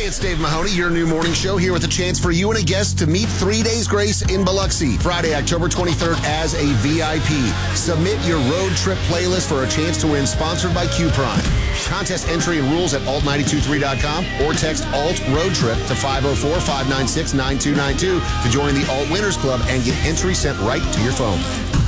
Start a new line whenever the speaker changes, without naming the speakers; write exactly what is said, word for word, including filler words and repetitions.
it's Dave Mahoney, your new morning show, here with a chance for you and a guest to meet Three Days Grace in Biloxi, Friday, October twenty-third, as a V I P. Submit your road trip playlist for a chance to win, sponsored by Q Prime. Contest entry and rules at alt nine two three dot com or text alt road trip to five oh four, five nine six, nine two nine two to join the Alt Winners Club and get entry sent right to your phone.